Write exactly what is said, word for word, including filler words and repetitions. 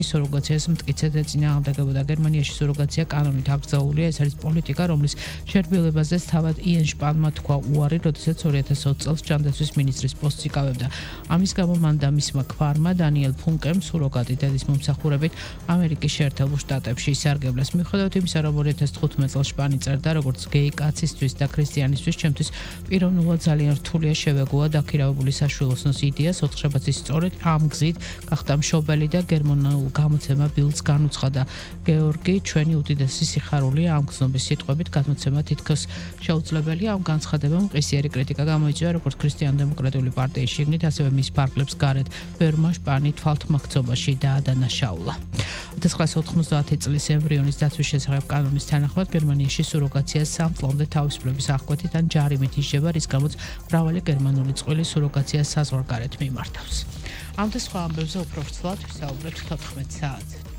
სუროგაციას მტკიცედ ეწინააღმდეგებოდა. გერმანიაში სუროგაცია კანონით აკრძალულია. ეს არის პოლიტიკა, რომლის შერბილებაზეც თავად იენ შპანმა თქვა უარი, როდესაც ორი ათას ოცი წელს ჯანდაცვის მინისტრის პოსტს იკავებდა. ამის გამო მან და მისმა ქმარმა დანიელ ფუნკემ სუროგატი დედის მომსახურებით ამერიკის შეერთებულ შტატებში ისარგებლეს. მიუხედავად იმისა, რომ ორი ათას თხუთმეტ წელს შპანი წერდა, როგორც გეი კაცისთვის და ქრისტიანისთვის, ჩემთვის პიროვნულად ძალიან რთულია შევეგუა დაქირავებული საშვილოსნოს იდეას. ოთხშაბათის სწორედ ამ გზით გახდა მშობელი და გერმანულ გამოცემა ბილდს განუცხადა. გეორგი, ჩვენი უდიდესი სიხარულია ამ გზნობის სიტყვებით გადმოცემა თითქოს შეუძლებელია. ამ განცხადებამ ყისიერი კრიტიკა გამოიწვია როგორც ქრისტიან-დემოკრატიული პარტიის შიგნით, ასევე მის ფარგლებს გარეთ. ბევრმა შპანი თვალთმაქცობაში დაადანაშაულა. ათას ცხრაასი ოთხმოცდაათი წლის ემბრიონის დაცვის შესახებ კანონის თანახმად გერმანიაში სუროგაცია სამ წლამდე თავისუფლების აღკვეთით ან ჯარიმით ისჯება, რის გამოც მრავალი გერმანული წყვილი სუროგაციას საზღვარგარეთ მიმართავს. ამ და სხვა ამბებზე უფრო ვრცლად ვისაუბრებთ თოთხმეტ საათზე.